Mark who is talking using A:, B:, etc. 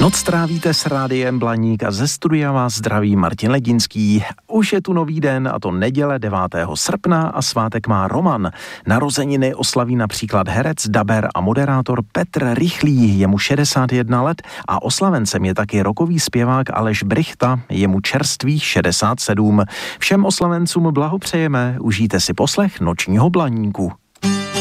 A: Noc trávíte s Rádiem Blaník a ze studia vás zdraví Martin Ledinský. Už je tu nový den, a to neděle 9. srpna a svátek má Roman. Narozeniny oslaví například herec, daber a moderátor Petr Rychlý, jemu 61 let, a oslavencem je taky rockový zpěvák Aleš Brychta, jemu čerstvých 67. Všem oslavencům blahopřejeme, užijte si poslech Nočního Blaníku.